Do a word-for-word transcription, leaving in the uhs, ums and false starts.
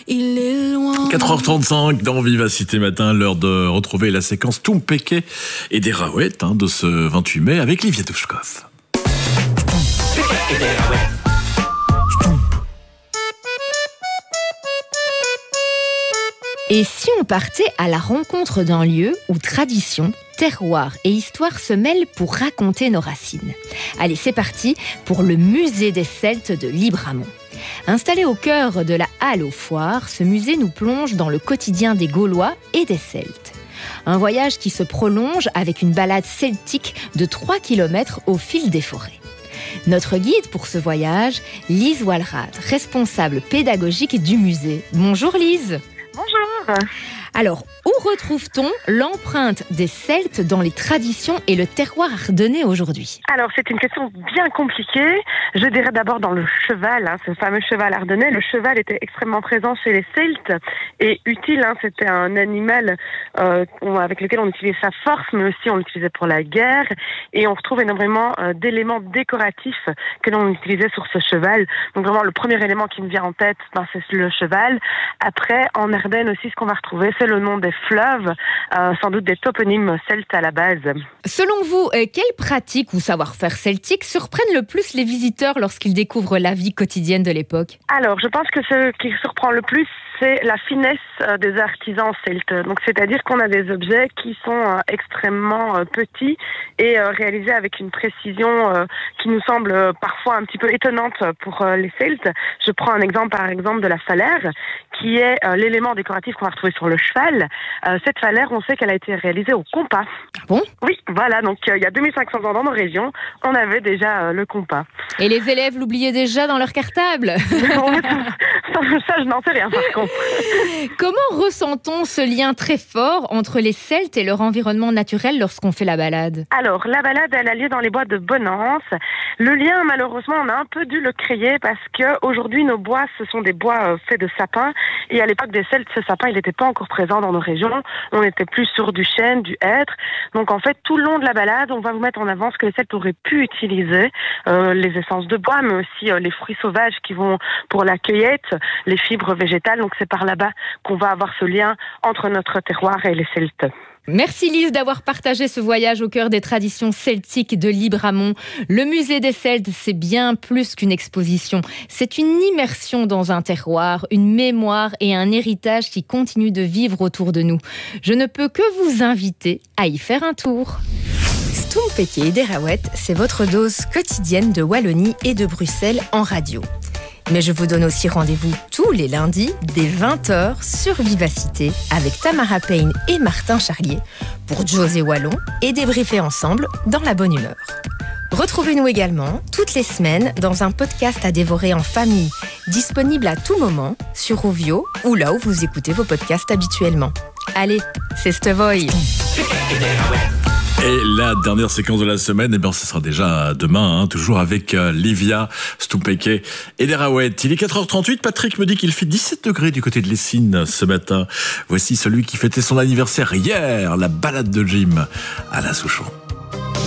il est loin. quatre heures trente-cinq dans Vivacité Matin, l'heure de retrouver la séquence Toumpeke et des Raouettes hein, de ce vingt-huit mai avec Livia Douchkov. Et si on partait à la rencontre d'un lieu où tradition, terroir et histoire se mêlent pour raconter nos racines? Allez, c'est parti pour le musée des Celtes de Libramont. Installé au cœur de la halle aux foires, ce musée nous plonge dans le quotidien des Gaulois et des Celtes. Un voyage qui se prolonge avec une balade celtique de trois kilomètres au fil des forêts. Notre guide pour ce voyage, Lise Walrath, responsable pédagogique du musée. Bonjour Lise. Bonjour. Alors, où retrouve-t-on l'empreinte des Celtes dans les traditions et le terroir ardennais aujourd'hui? Alors, c'est une question bien compliquée. Je dirais d'abord dans le cheval, hein, ce fameux cheval ardennais. Le cheval était extrêmement présent chez les Celtes et utile. Hein, c'était un animal euh, avec lequel on utilisait sa force, mais aussi on l'utilisait pour la guerre. Et on retrouve énormément euh, d'éléments décoratifs que l'on utilisait sur ce cheval. Donc vraiment, le premier élément qui me vient en tête, ben, c'est le cheval. Après, en Ardennes aussi, ce qu'on va retrouver, c'est le nom des fleuves, euh, sans doute des toponymes celtes à la base. Selon vous, euh, quelles pratiques ou savoir-faire celtiques surprennent le plus les visiteurs lorsqu'ils découvrent la vie quotidienne de l'époque? Alors, je pense que ce qui surprend le plus, c'est la finesse euh, des artisans celtes. Donc, c'est-à-dire qu'on a des objets qui sont euh, extrêmement euh, petits et euh, réalisés avec une précision euh, qui nous semble euh, parfois un petit peu étonnante pour euh, les Celtes. Je prends un exemple, par exemple, de la falaire, qui est euh, l'élément décoratif qu'on va retrouver sur le cheval. Euh, cette falaire, on sait qu'elle a été réalisée au compas. Ah bon? Oui, voilà. Donc, euh, il y a deux mille cinq cents ans dans nos régions, on avait déjà euh, le compas. Et les élèves l'oubliaient déjà dans leur cartable? Ça, je n'en sais rien, par contre. Comment ressent-on ce lien très fort entre les Celtes et leur environnement naturel lorsqu'on fait la balade? Alors, la balade, elle a lieu dans les bois de Bonance. Le lien, malheureusement, on a un peu dû le créer parce que aujourd'hui, nos bois, ce sont des bois euh, faits de sapins. Et à l'époque des Celtes, ce sapin, il n'était pas encore présent dans nos régions. On était plus sur du chêne, du hêtre. Donc, en fait, tout le long de la balade, on va vous mettre en avant ce que les Celtes auraient pu utiliser. Euh, les essences de bois, mais aussi euh, les fruits sauvages qui vont pour la cueillette, les fibres végétales. Donc, c'est par là-bas qu'on va avoir ce lien entre notre terroir et les Celtes. Merci Lise d'avoir partagé ce voyage au cœur des traditions celtiques de Libramont. Le musée des Celtes, c'est bien plus qu'une exposition. C'est une immersion dans un terroir, une mémoire et un héritage qui continuent de vivre autour de nous. Je ne peux que vous inviter à y faire un tour. Toumpeke et des Raouettes, c'est votre dose quotidienne de Wallonie et de Bruxelles en radio. Mais je vous donne aussi rendez-vous tous les lundis dès vingt heures sur Vivacité avec Tamara Payne et Martin Charlier pour José Wallon et débriefer ensemble dans la bonne humeur. Retrouvez-nous également toutes les semaines dans un podcast à dévorer en famille, disponible à tout moment sur Rovio ou là où vous écoutez vos podcasts habituellement. Allez, c'est Stevoy. Et la dernière séquence de la semaine, eh bien, ce sera déjà demain, hein, toujours avec euh, Livia, Toumpeke et des Raouettes. Il est quatre heures trente-huit, Patrick me dit qu'il fait dix-sept degrés du côté de Lessines ce matin. Voici celui qui fêtait son anniversaire hier, la balade de Jim, Alain Souchon.